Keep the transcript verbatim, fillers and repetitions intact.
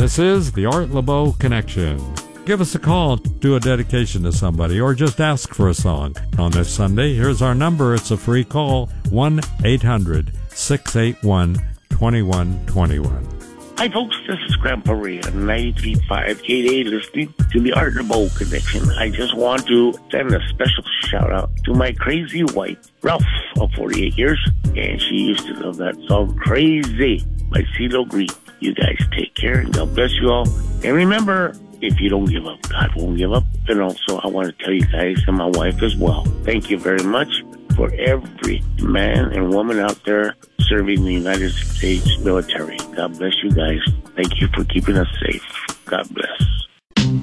This is the Art LeBeau Connection. Give us a call, do a dedication to somebody, or just ask for a song. On this Sunday, here's our number. It's a free call, one eight hundred six eight one two one two one. Hi, folks. This is Grandpa Ray on ninety-three point five K D A listening to the Art LeBeau Connection. I just want to send a special shout-out to my crazy wife, Ralph, of forty-eight years. And she used to love that song, Crazy, by CeeLo Green. You guys take care, and God bless you all. And remember, if you don't give up, God won't give up. And also, I want to tell you guys and my wife as well, thank you very much for every man and woman out there serving the United States military. God bless you guys. Thank you for keeping us safe. God bless.